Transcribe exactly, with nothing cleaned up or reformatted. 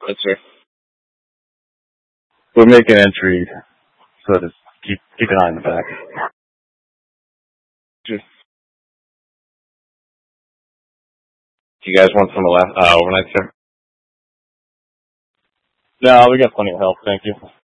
Yes, sir. We'll make an entry, so just keep keep an eye on the back. Just, do you guys want some last, uh, overnight, sir? No, we got plenty of help. Thank you.